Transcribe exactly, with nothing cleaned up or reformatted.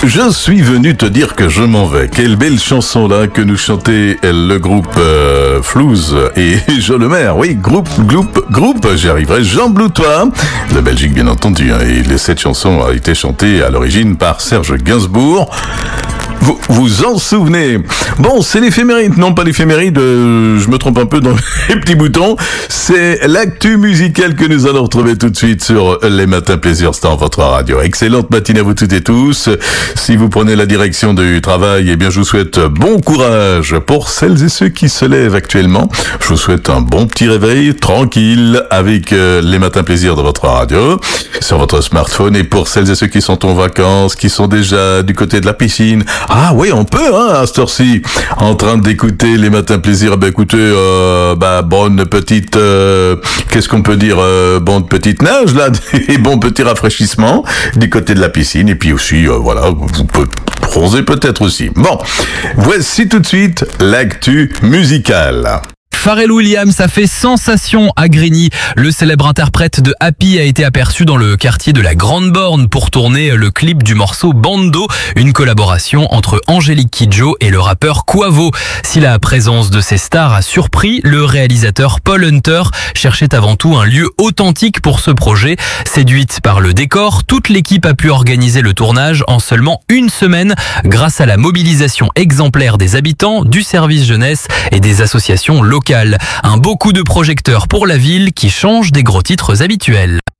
Je suis venu te dire que je m'en vais. Quelle belle chanson là que nous chantait le groupe euh, Flouze et Jean Lemaire. Oui, groupe, groupe, groupe, j'y arriverai. Jean Bloutois, de Belgique bien entendu. Hein, et cette chanson a été chantée à l'origine par Serge Gainsbourg. Vous vous en souvenez? Bon, c'est l'éphéméride. Non, pas l'éphéméride, euh, je me trompe un peu dans les petits boutons. C'est l'actu musicale que nous allons retrouver tout de suite sur Les Matins Plaisir, c'est dans votre radio. Excellente matinée à vous toutes et tous. Si vous prenez la direction du travail, eh bien, je vous souhaite bon courage. Pour celles et ceux qui se lèvent actuellement, je vous souhaite un bon petit réveil, tranquille, avec euh, Les Matins Plaisir de votre radio, sur votre smartphone. Et pour celles et ceux qui sont en vacances, qui sont déjà du côté de la piscine, ah oui, on peut, hein, à cette heure-ci, en train d'écouter Les Matins Plaisir. Ben écoutez, euh, bah bonne petite, euh, qu'est-ce qu'on peut dire, euh, bonne petite nage là, et bon petit rafraîchissement du côté de la piscine. Et puis aussi, euh, voilà, vous pouvez bronzer peut-être aussi. Bon, voici tout de suite l'actu musicale. Pharrell Williams a fait sensation à Grigny. Le célèbre interprète de Happy a été aperçu dans le quartier de la Grande Borne pour tourner le clip du morceau Bando, une collaboration entre Angélique Kidjo et le rappeur Quavo. Si la présence de ces stars a surpris, le réalisateur Paul Hunter cherchait avant tout un lieu authentique pour ce projet. Séduite par le décor, toute l'équipe a pu organiser le tournage en seulement une semaine grâce à la mobilisation exemplaire des habitants, du service jeunesse et des associations locales. Un beau coup de projecteur pour la ville qui change des gros titres habituels.